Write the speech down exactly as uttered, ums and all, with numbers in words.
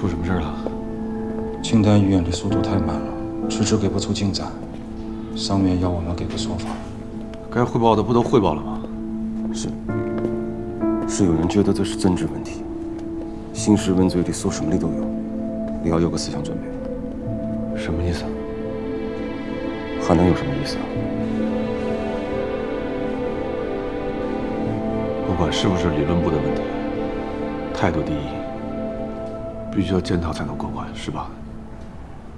出什么事了？ 青丹医院里速度太慢了，迟迟给不出进展。上面要我们给个说法。 该汇报的不都汇报了吗？ 是。是有人觉得这是政治问题，兴师问罪里说什么的都有，你要有个思想准备。 什么意思？ 还能有什么意思啊？ 不管是不是理论部的问题，态度第一，必须要检讨才能过关，是吧？